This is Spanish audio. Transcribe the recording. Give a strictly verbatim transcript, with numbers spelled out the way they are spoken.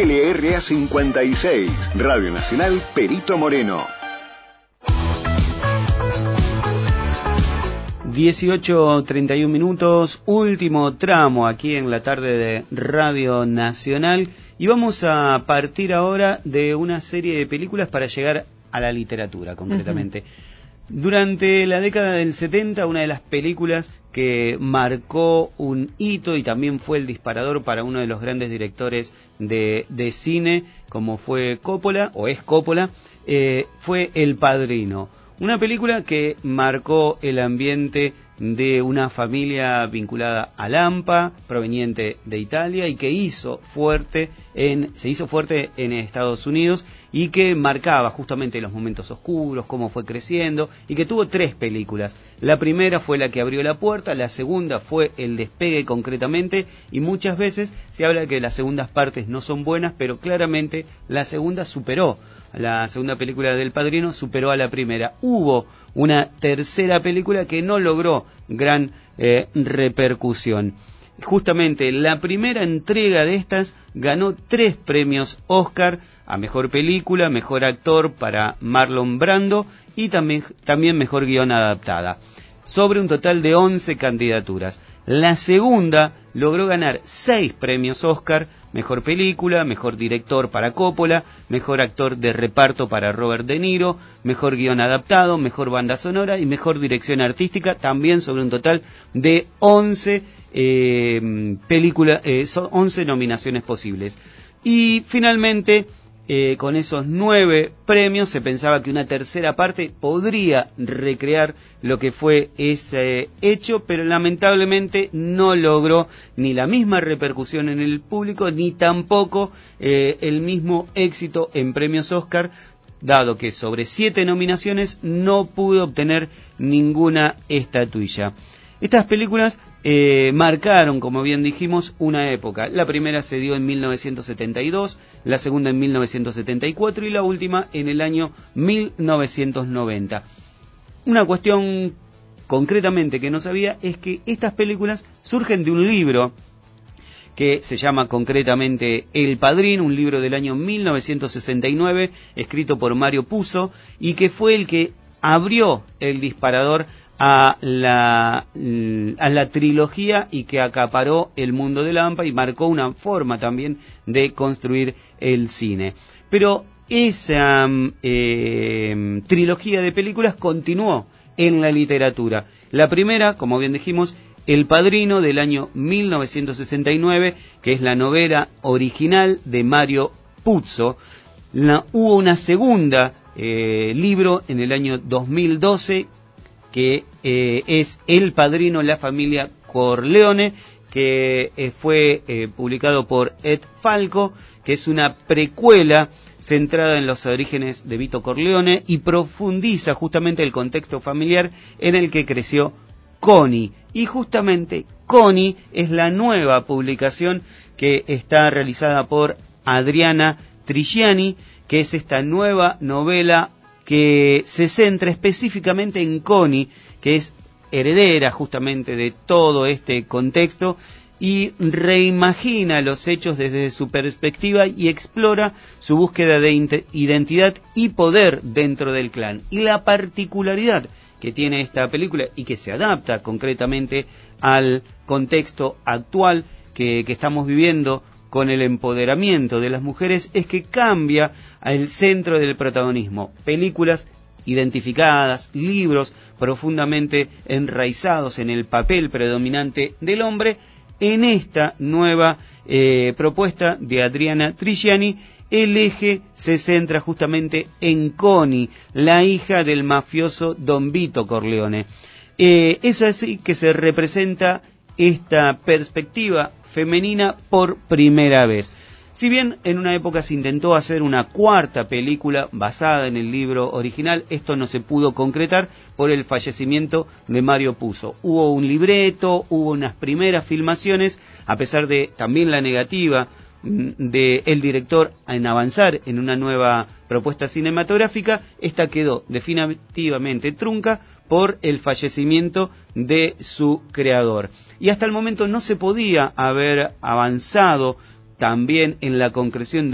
L R A cincuenta y seis, Radio Nacional Perito Moreno. dieciocho treinta y un minutos, último tramo aquí en la tarde de Radio Nacional, y vamos a partir ahora de una serie de películas para llegar a la literatura, concretamente. Uh-huh. Durante la década del setenta, una de las películas que marcó un hito y también fue el disparador para uno de los grandes directores de, de cine, como fue Coppola, o es Coppola, eh, fue El Padrino. Una película que marcó el ambiente de una familia vinculada al AMPA, proveniente de Italia, y que hizo fuerte en, se hizo fuerte en Estados Unidos, y que marcaba justamente los momentos oscuros, cómo fue creciendo, y que tuvo tres películas. La primera fue la que abrió la puerta, la segunda fue el despegue concretamente, y muchas veces se habla de que las segundas partes no son buenas, pero claramente la segunda superó. La segunda película del Padrino superó a la primera. Hubo una tercera película que no logró gran eh, repercusión. Justamente la primera entrega de estas ganó tres premios Oscar a Mejor Película, Mejor Actor para Marlon Brando y también, también Mejor Guión Adaptada, sobre un total de once candidaturas. La segunda logró ganar seis premios Oscar, Mejor Película, Mejor Director para Coppola, Mejor Actor de Reparto para Robert De Niro, Mejor Guión Adaptado, Mejor Banda Sonora y Mejor Dirección Artística, también sobre un total de once eh, películas, eh, once nominaciones posibles. Y finalmente, Eh, con esos nueve premios se pensaba que una tercera parte podría recrear lo que fue ese hecho, pero lamentablemente no logró ni la misma repercusión en el público, ni tampoco eh, el mismo éxito en premios Oscar, dado que sobre siete nominaciones no pudo obtener ninguna estatuilla. Estas películas eh, marcaron, como bien dijimos, una época. La primera se dio en mil novecientos setenta y dos, la segunda en mil novecientos setenta y cuatro y la última en el año mil novecientos noventa. Una cuestión concretamente que no sabía es que estas películas surgen de un libro que se llama concretamente El Padrino, un libro del año mil novecientos sesenta y nueve, escrito por Mario Puzo, y que fue el que abrió el disparador a la, a la trilogía y que acaparó el mundo del AMPA y marcó una forma también de construir el cine. Pero esa eh, trilogía de películas continuó en la literatura. La primera, como bien dijimos, El Padrino, del año mil novecientos sesenta y nueve, que es la novela original de Mario Puzo. La, hubo una segunda eh, libro en el año dos mil doce, que eh, es El Padrino, la familia Corleone, que eh, fue eh, publicado por Ed Falco, que es una precuela centrada en los orígenes de Vito Corleone y profundiza justamente el contexto familiar en el que creció Connie. Y justamente Connie es la nueva publicación que está realizada por Adriana Trigiani, que es esta nueva novela que se centra específicamente en Connie, que es heredera justamente de todo este contexto, y reimagina los hechos desde su perspectiva y explora su búsqueda de identidad y poder dentro del clan. Y la particularidad que tiene esta película, y que se adapta concretamente al contexto actual que, que estamos viviendo con el empoderamiento de las mujeres, es que cambia el centro del protagonismo. Películas identificadas, libros profundamente enraizados en el papel predominante del hombre. En esta nueva eh, propuesta de Adriana Trigiani, el eje se centra justamente en Connie, la hija del mafioso Don Vito Corleone. Eh, es así que se representa esta perspectiva femenina por primera vez. Si bien en una época se intentó hacer una cuarta película basada en el libro original, esto no se pudo concretar por el fallecimiento de Mario Puzo. Hubo un libreto, hubo unas primeras filmaciones, a pesar de también la negativa del director en avanzar en una nueva propuesta cinematográfica. Esta quedó definitivamente trunca por el fallecimiento de su creador. Y hasta el momento no se podía haber avanzado también en la concreción de